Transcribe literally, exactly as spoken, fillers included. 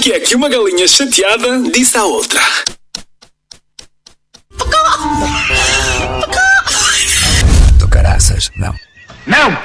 que é que uma galinha chateada disse à outra? Do caraças, não. Não!